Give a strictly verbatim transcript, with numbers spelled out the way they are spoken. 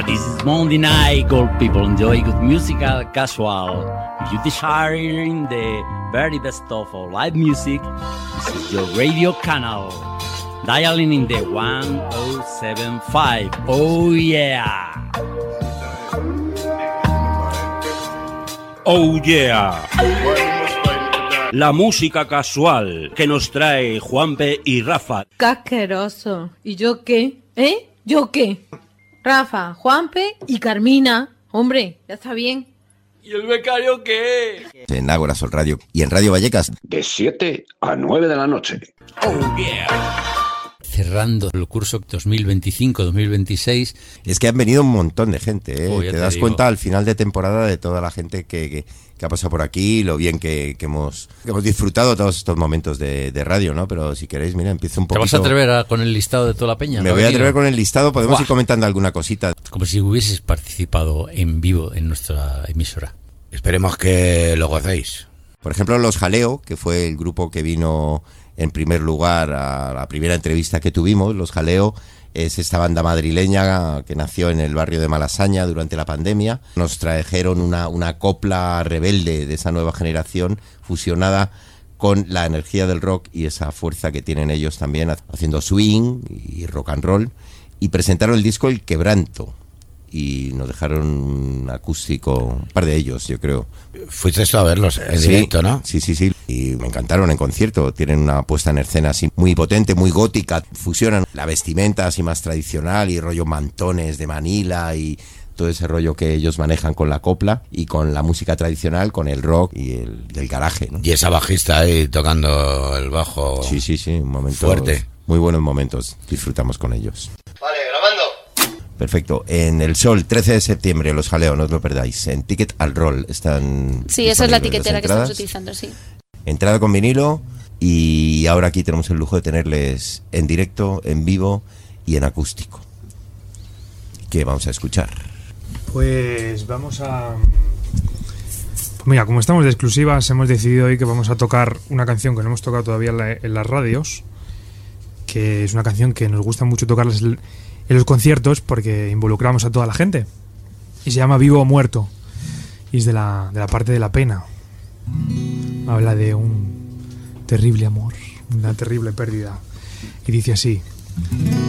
This is Monday night, good people enjoy good musical casual. If you desire in the very best of all live music, this is your radio canal. Dialing in the one oh seven five. Oh yeah. Oh yeah. La música casual que nos trae Juanpe y Rafa. ¡Qué asqueroso! ¿Y yo qué? ¿Eh? ¿Yo qué? Rafa, Juanpe y Carmina. Hombre, ya está bien. ¿Y el becario qué? En Ágora Sol Radio y en Radio Vallecas. De siete a nueve de la noche. Oh yeah. Cerrando el curso dos mil veinticinco dos mil veintiséis. Es que han venido un montón de gente, ¿eh? Oh, te, te das digo. cuenta al final de temporada de toda la gente que, que, que ha pasado por aquí, lo bien que, que, hemos, que hemos disfrutado todos estos momentos de, de radio, ¿no? Pero si queréis, mira, empiezo un ¿Te poquito... vas a atrever a, con el listado de toda la peña? Me ¿no? voy a atrever con el listado, podemos ¡Buah! ir comentando alguna cosita. Como si hubieses participado en vivo en nuestra emisora. Esperemos que lo gocéis. Por ejemplo, Los Jaleo, que fue el grupo que vino en primer lugar a la primera entrevista que tuvimos. Los Jaleo es esta banda madrileña que nació en el barrio de Malasaña durante la pandemia. Nos trajeron una, una copla rebelde de esa nueva generación fusionada con la energía del rock y esa fuerza que tienen ellos también haciendo swing y rock and roll. Y presentaron el disco El Quebranto. Y nos dejaron un acústico, un par de ellos, yo creo. Fuiste esto a verlos en Sí, directo, ¿no? Sí, sí, sí. Y me encantaron en concierto. Tienen una puesta en escena así muy potente, muy gótica. Fusionan la vestimenta así más tradicional y rollo mantones de Manila y todo ese rollo que ellos manejan con la copla y con la música tradicional, con el rock y el, y el garaje, ¿no? Y esa bajista ahí tocando el bajo. Sí, sí, sí. Un momento fuerte. Muy buenos momentos. Disfrutamos con ellos. Vale, grabando. Perfecto. En El Sol, trece de septiembre, Los Jaleo, no os lo perdáis. En Ticket al Roll están... Sí, esa es la disponibles las tiquetera que estamos entradas. utilizando, sí. Entrada con vinilo y ahora aquí tenemos el lujo de tenerles en directo, en vivo y en acústico. ¿Qué vamos a escuchar? Pues vamos a... Pues mira, como estamos de exclusivas, hemos decidido hoy que vamos a tocar una canción que no hemos tocado todavía en, la, en las radios, que es una canción que nos gusta mucho tocarlas en, en los conciertos porque involucramos a toda la gente. Y se llama Vivo o Muerto. Y es de la, de la parte de la pena. Habla de un terrible amor, una terrible pérdida. Y dice así...